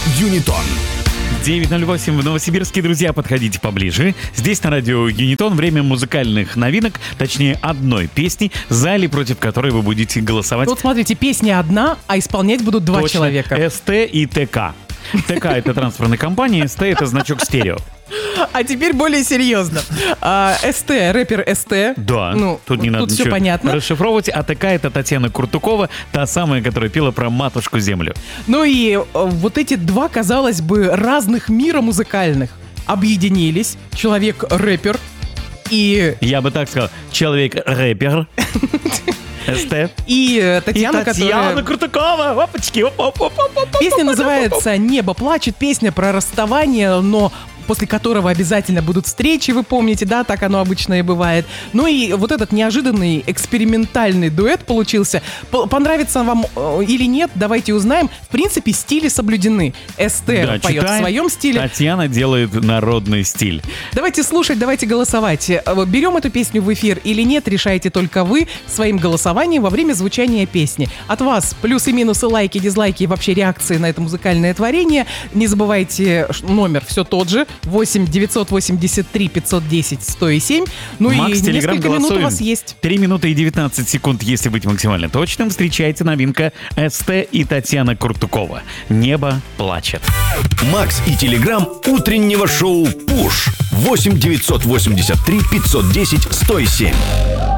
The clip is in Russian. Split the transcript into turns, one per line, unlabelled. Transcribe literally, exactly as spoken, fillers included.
Юнитон.
девять ноль восемь в Новосибирске. Друзья, подходите поближе. Здесь на радио Юнитон время музыкальных новинок, точнее одной песни, за или против которой вы будете голосовать.
Вот смотрите, песня одна, а исполнять будут два
Точно.
человека.
СТ и ТК. ТК — это транспортная компания, СТ — это значок стерео.
А теперь более серьезно. А, СТ, рэпер СТ.
Да,
ну,
тут не надо
тут все
ничего
понятно.
расшифровывать. А ТК — это Татьяна Куртукова, та самая, которая пела про матушку землю.
Ну и э, вот эти два, казалось бы, разных мира музыкальных объединились. Человек-рэпер и...
Я бы так сказал, человек-рэпер. СТ.
И э, Татьяна,
и Татьяна
которая...
Куртукова. Опачки. Оп, оп, оп, оп, оп,
Песня
оп,
называется «Небо плачет», песня про расставание, но после которого обязательно будут встречи, вы помните, да, так оно обычно и бывает. Ну и вот этот неожиданный экспериментальный дуэт получился. П- понравится вам э, или нет, давайте узнаем. В принципе, стили соблюдены. СТ
Да,
поет в
читаем.
своем стиле.
Татьяна делает народный стиль.
Давайте слушать, давайте голосовать. Э, Берем эту песню в эфир или нет, решаете только вы своим голосованием во время звучания песни. От вас плюсы, минусы, лайки, дизлайки и вообще реакции на это музыкальное творение. Не забывайте, ш- номер все тот же. восемь девятьсот восемьдесят три пятьсот десять сто семь. Ну
Макс,
и
Телеграм,
несколько минут у
голосуем.
вас есть.
три минуты и девятнадцать секунд, если быть максимально точным. Встречайте новинка СТ и Татьяна Куртукова. «Небо плачет».
Макс и Телеграм утреннего шоу «Пуш». восемь девятьсот восемьдесят три пятьсот десять сто семь.